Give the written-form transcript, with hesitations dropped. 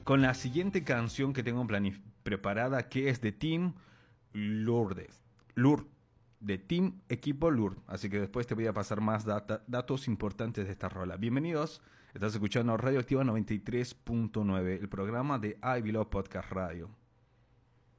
con la siguiente canción que tengo preparada, que es de Team Lourdes. De Team Equipo Lourdes. Así que después te voy a pasar más datos importantes de esta rola. Bienvenidos, estás escuchando Radio Activa 93.9, el programa de I Below Podcast Radio.